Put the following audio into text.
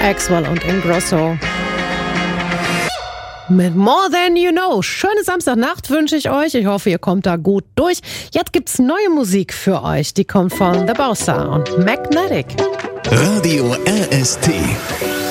Axwell und Ingrosso. Mit More Than You Know. Schöne Samstagnacht wünsche ich euch. Ich hoffe, ihr kommt da gut durch. Jetzt gibt's neue Musik für euch. Die kommt von The Bossa und Magnetic. Radio RST.